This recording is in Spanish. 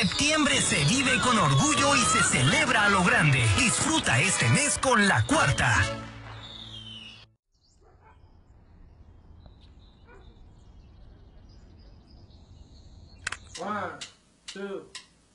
Septiembre se vive con orgullo y se celebra a lo grande. Disfruta este mes con La Cuarta. One, two.